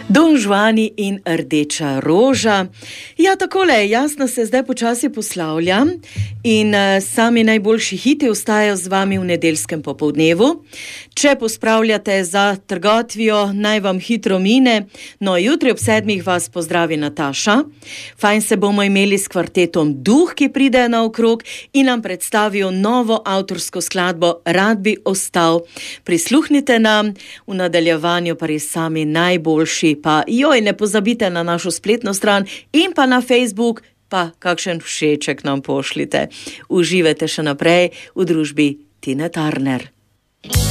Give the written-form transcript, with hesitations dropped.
Don Juani in Rdeča roža. Ja, takole, jasno se zdaj počasi poslavljam in sami najboljši hiti ostajajo z vami v nedeljskem popoldnevu. Če pospravljate za trgotvijo, naj vam hitro mine. No, jutri ob 7 vas pozdravi Nataša. Fajn se bomo imeli s kvartetom Duh, ki pride naokrog in nam predstavijo novo avtorsko skladbo Rad bi ostal. Prisluhnite nam, v nadaljevanju pa res sami najboljši. Pa joj, ne pozabite na našo spletno stran in pa na Facebook, pa kakšen všeček nam pošljite. Uživajte še naprej v družbi Tine Turner.